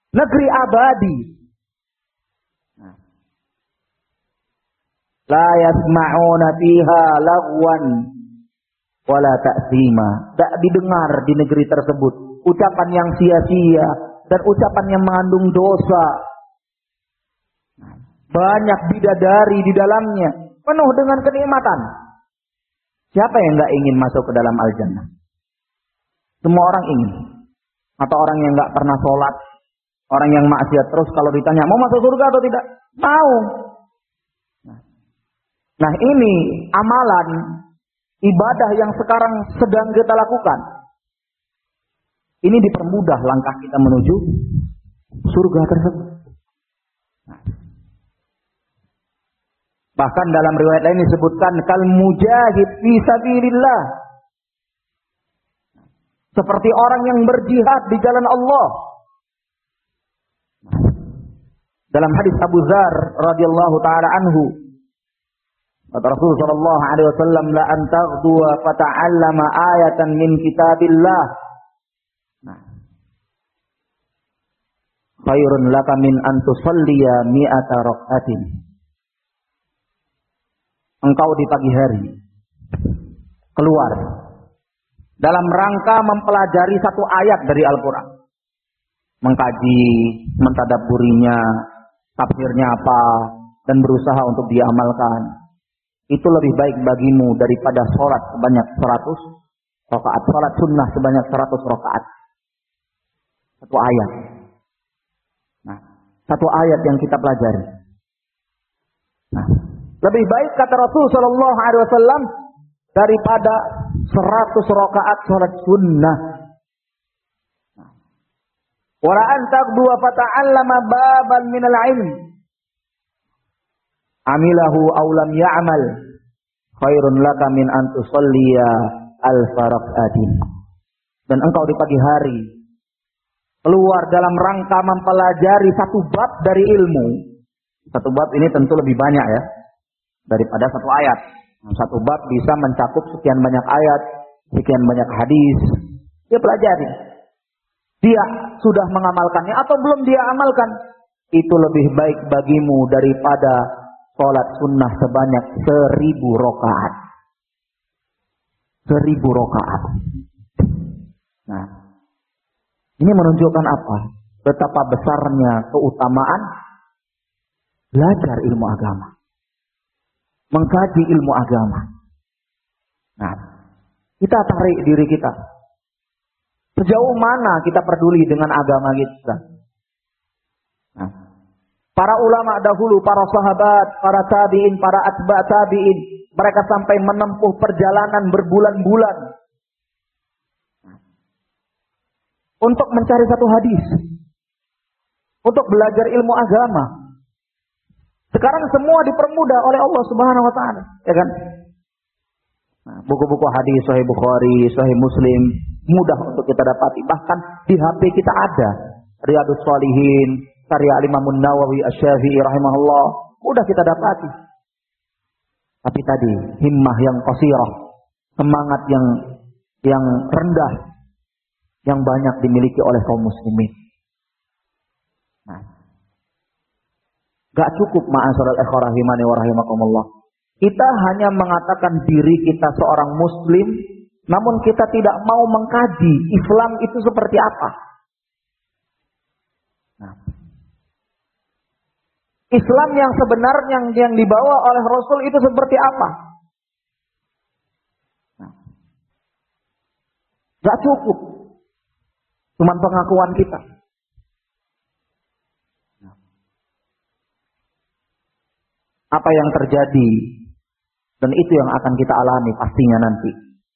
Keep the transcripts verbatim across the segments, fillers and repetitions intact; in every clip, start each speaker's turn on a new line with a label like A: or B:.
A: negeri abadi. La yasma'una fiha lagwan wala ta'zima. Tak didengar di negeri tersebut ucapan yang sia-sia dan ucapan yang mengandung dosa. Banyak bidadari di dalamnya, penuh dengan kenikmatan. Siapa yang enggak ingin masuk ke dalam al-jannah? Semua orang ingin. Atau orang yang enggak pernah sholat, orang yang maksiat terus kalau ditanya mau masuk surga atau tidak? Mau. Nah, ini amalan ibadah yang sekarang sedang kita lakukan. Ini dipermudah langkah kita menuju surga tersebut. Nah. Bahkan dalam riwayat lain disebutkan kal mujahid fi sabilillah. Seperti orang yang berjihad di jalan Allah. Dalam hadis Abu Dzar radhiyallahu taala anhu, kata Rasul sallallahu alaihi wasallam, la an taghdu wa fata'allama ayatan min kitabillah. Nah. Khairun laka min an tusalliya mi'ata rak'atin. Engkau di pagi hari keluar dalam rangka mempelajari satu ayat dari Al-Quran, mengkaji, mentadabburinya, tafsirnya apa, dan berusaha untuk diamalkan. Itu lebih baik bagimu daripada sholat sebanyak seratus rakaat, sholat sunnah sebanyak seratus rakaat. Satu ayat. Nah, satu ayat yang kita pelajari. Nah, lebih baik kata Rasul Shallallahu Alaihi Wasallam daripada seratus rakaat sholat sunnah. Wala antak dua fata'allama baban minal ilm. Amilahu awlam ya'mal. Khairun laka min antusalliya alfa rak'atin. Dan engkau di pagi hari keluar dalam rangka mempelajari satu bab dari ilmu. Satu bab ini tentu lebih banyak ya daripada satu ayat. Satu bab bisa mencakup sekian banyak ayat, sekian banyak hadis. Dia pelajari. Dia sudah mengamalkannya atau belum dia amalkan. Itu lebih baik bagimu daripada sholat sunnah sebanyak seribu rakaat. Seribu rakaat. Nah, ini menunjukkan apa? Betapa besarnya keutamaan belajar ilmu agama. Mengkaji ilmu agama. Nah, kita tarik diri kita. Sejauh mana kita peduli dengan agama kita? Nah, para ulama dahulu, para sahabat, para tabi'in, para atba' tabi'in, mereka sampai menempuh perjalanan berbulan-bulan untuk mencari satu hadis, untuk belajar ilmu agama. Sekarang semua dipermudah oleh Allah Subhanahu wa taala, ya kan? Nah, buku-buku hadis Sahih Bukhari, Sahih Muslim mudah untuk kita dapati. Bahkan di H P kita ada Riyadhus Shalihin, karya Imam Nawawi Asy-Syafi'i rahimahullah, mudah kita dapati. Tapi tadi himmah yang qasirah, semangat yang yang rendah yang banyak dimiliki oleh kaum muslimin. Nah, gak cukup ma'asyiral ikhwah rahimani wa rahimakumullah. Kita hanya mengatakan diri kita seorang muslim, namun kita tidak mau mengkaji Islam itu seperti apa. Nah, Islam yang sebenarnya yang, yang dibawa oleh Rasul itu seperti apa? Nah, gak cukup cuman pengakuan kita. Nah, apa yang terjadi dan itu yang akan kita alami pastinya nanti,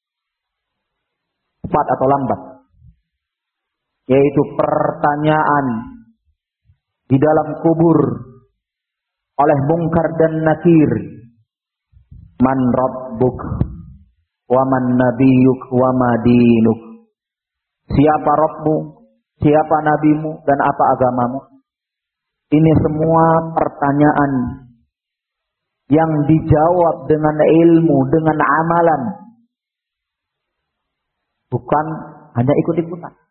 A: cepat atau lambat, yaitu pertanyaan di dalam kubur oleh Munkar dan Nakir. Man rabbuk wa man nabiyuk wa ma dinuk. Siapa Rabbmu, siapa nabimu, dan apa agamamu? Ini semua pertanyaan yang dijawab dengan ilmu, dengan amalan, bukan hanya ikut-ikutan.